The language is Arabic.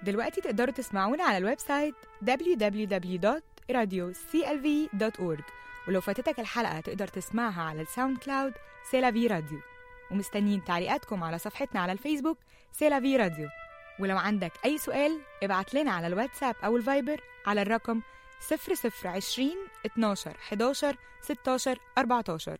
دلوقتي تقدروا تسمعونا على الويب سايت www.radioclv.org، ولو فاتتك الحلقة تقدر تسمعها على الساوند كلاود سيلافي راديو. ومستنيين تعليقاتكم على صفحتنا على الفيسبوك سيلافي راديو. ولو عندك أي سؤال ابعت لنا على الواتساب أو الفايبر على الرقم 0020 12 11 16 14.